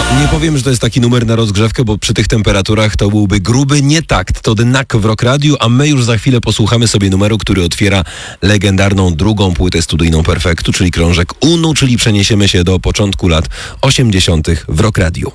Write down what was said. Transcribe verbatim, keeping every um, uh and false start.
Nie powiem, że to jest taki numer na rozgrzewkę, bo przy tych temperaturach to byłby gruby nietakt. To Dnak w Rock Radiu, a my już za chwilę posłuchamy sobie numeru, który otwiera legendarną drugą płytę studyjną Perfektu, czyli krążek Unu, czyli przeniesiemy się do początku lat osiemdziesiątych w Rock Radiu.